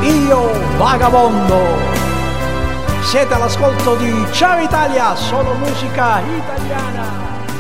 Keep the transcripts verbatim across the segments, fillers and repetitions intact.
Io vagabondo. Siete all'ascolto di Ciao Italia, solo musica italiana.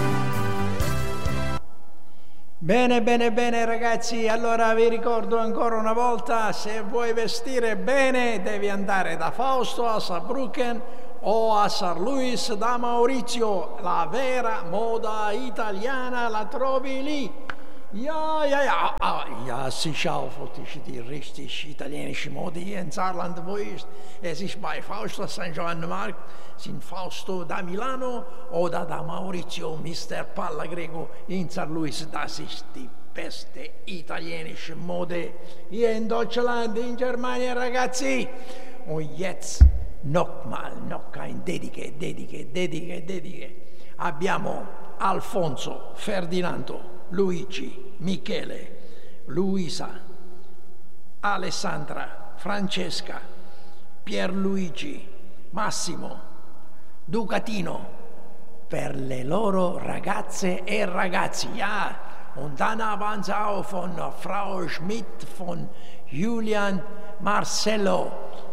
Bene, bene, bene ragazzi, allora vi ricordo ancora una volta, se vuoi vestire bene devi andare da Fausto a Saarbrücken o a San Luis da Maurizio, la vera moda italiana la trovi lì. Ja, ja, ja, ah, ja, sicher auch die richtig italienische Mode hier in Saarland, wo ist. Es ist bei Fausto Sankt Johann Markt, sind Fausto da Milano oder da Maurizio, Mister Pallagrego in San Luis. Das ist die beste italienische Mode hier in Deutschland, in Germania, ragazzi. Und jetzt nochmal, noch ein Dediche, Dediche, Dediche, Dediche. Abbiamo Alfonso, Ferdinando, Luigi, Michele, Luisa, Alessandra, Francesca, Pierluigi, Massimo, Ducatino, per le loro ragazze e ragazzi. Ja, und dann haben sie auch von Frau Schmidt, von Julian, Marcello.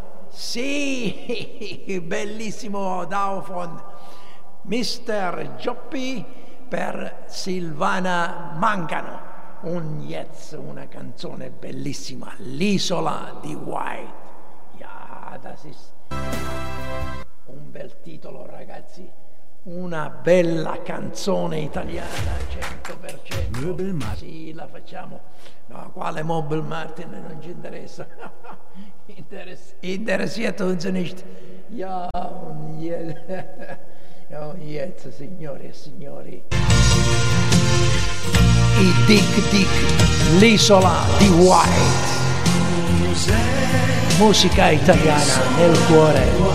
Sì, bellissimo, da von Mister Gioppi per Silvana Mangano. Und jetzt una canzone bellissima, L'isola di White. Ja, das ist un bel titolo, ragazzi. Una bella canzone italiana, cento per cento. Möbel Martin. Sì, la facciamo. No, quale Möbel Martin? Non ci interessa. Interess- interessiert uns nicht. Ja, und jetzt, ja, jetzt, signore e signori. I Dick Dick, l'isola di White. Musica italiana nel cuore.